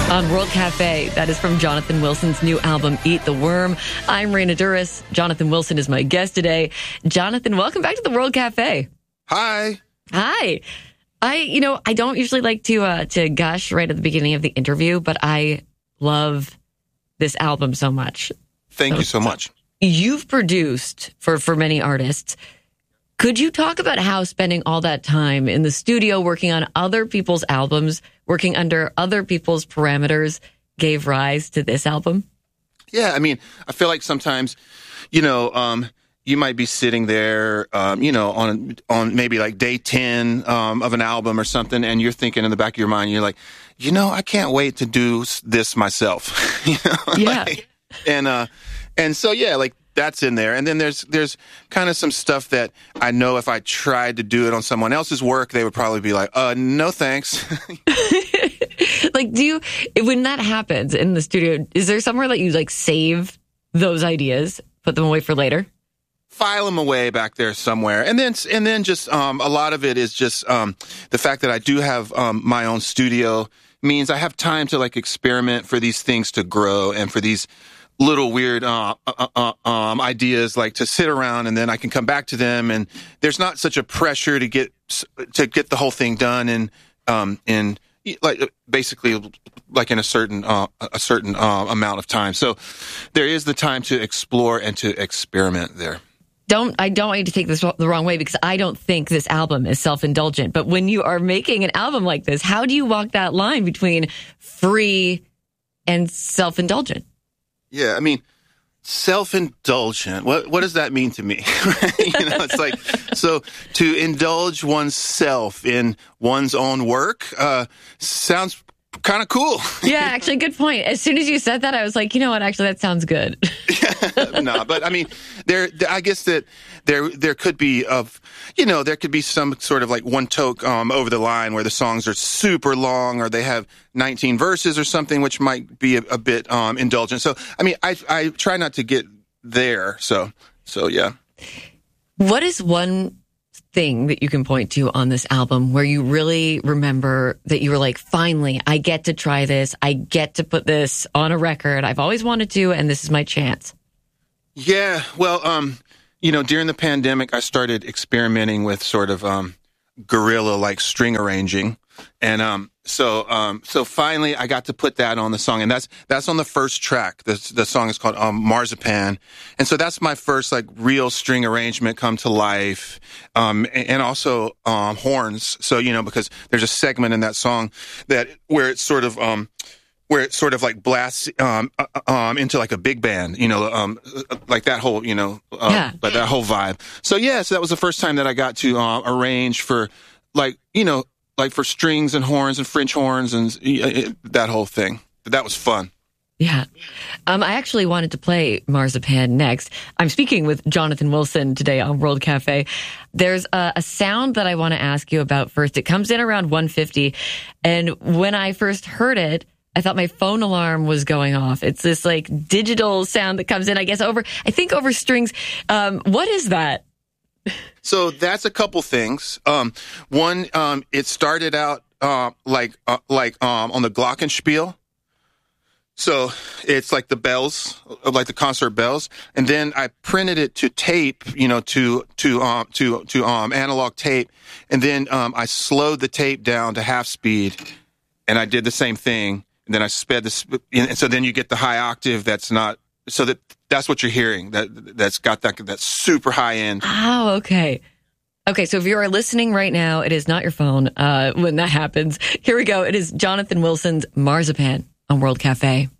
On World Cafe. That is from Jonathan Wilson's new album, Eat the Worm. I'm Raina Duras. Jonathan Wilson is my guest today. Jonathan, welcome back to the World Cafe. Hi. Hi. I don't usually like to gush right at the beginning of the interview, but I love this album so much. Thank you so much. You've produced for many artists. Could you talk about how spending all that time in the studio working on other people's albums, working under other people's parameters, gave rise to this album? Yeah, I mean, I feel like sometimes, you might be sitting there, on maybe like day 10 of an album or something, and you're thinking in the back of your mind, you're like, I can't wait to do this myself. Yeah. And so, yeah, like that's in there. And then there's kind of some stuff that I know if I tried to do it on someone else's work, they would probably be like, no, thanks. Like, when that happens in the studio, is there somewhere that you like save those ideas, put them away for later? File them away back there somewhere. And then just a lot of it is just the fact that I do have my own studio means I have time to like experiment for these things to grow and for these little weird ideas like to sit around, and then I can come back to them, and there's not such a pressure to get the whole thing done in like basically like in a certain amount of time. So there is the time to explore and to experiment there. I don't want you to take this the wrong way, because I don't think this album is self-indulgent. But when you are making an album like this, how do you walk that line between free and self-indulgent? Yeah, I mean, self-indulgent. What does that mean to me? It's like, so to indulge oneself in one's own work sounds kind of cool. Yeah, actually, good point. As soon as you said that, I was like, you know what? Actually, that sounds good. No, but I mean, I guess that there could be there could be some sort of like one toke over the line where the songs are super long, or they have 19 verses or something, which might be a bit indulgent. So, I mean, I try not to get there. So yeah. What is one thing that you can point to on this album where you really remember that you were like, finally, I get to try this. I get to put this on a record. I've always wanted to, and this is my chance. Yeah, well, during the pandemic, I started experimenting with sort of guerrilla-like string arranging, and so finally I got to put that on the song, and that's on the first track. The song is called Marzipan, and so that's my first like real string arrangement come to life, and also horns. So because there's a segment in that song where it sort of like blasts into like a big band, like that whole, like that whole vibe. So that was the first time that I got to arrange for like for strings and horns and French horns and that whole thing. That was fun. Yeah. I actually wanted to play Marzipan next. I'm speaking with Jonathan Wilson today on World Cafe. There's a sound that I want to ask you about first. It comes in around 150. And when I first heard it, I thought my phone alarm was going off. It's this like digital sound that comes in, I guess, over strings. What is that? So that's a couple things. One, it started out on the glockenspiel. So it's like the bells, like the concert bells, and then I printed it to tape, to analog tape, and then I slowed the tape down to half speed, and I did the same thing. And then I sped this, and so then you get the high octave. That's what you're hearing. That's got that super high end. Oh, okay. Okay, so if you are listening right now, it is not your phone when that happens. Here we go. It is Jonathan Wilson's Marzipan on World Cafe.